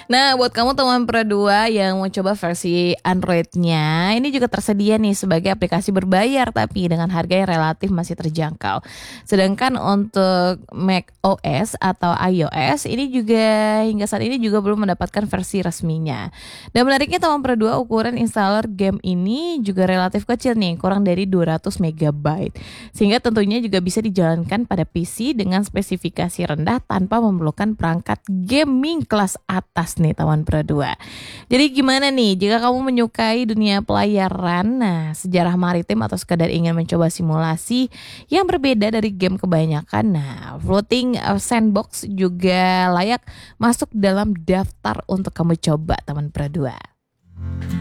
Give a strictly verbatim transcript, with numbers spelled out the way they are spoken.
Nah, buat kamu teman Pro dua yang mau coba versi Android-nya, ini juga tersedia nih sebagai aplikasi berbayar tapi dengan harga yang relatif masih terjangkau. Sedangkan untuk macOS atau iOS ini juga hingga saat ini juga belum mendapatkan versi resminya. Dan menariknya teman Pro dua ukuran installer game ini juga relatif kecil nih, kurang dari dua ratus megabyte. Sehingga tentunya juga bisa dijalankan pada P C dengan spesifikasi rendah tanpa memerlukan perangkat gaming kelas atas nih Tawan Pro dua. Jadi gimana nih jika kamu menyukai dunia pelayaran, nah sejarah maritim atau sekadar ingin mencoba simulasi yang berbeda dari game kebanyakan, nah Floating Sandbox juga layak masuk dalam daftar untuk kamu coba Tawan Pro dua.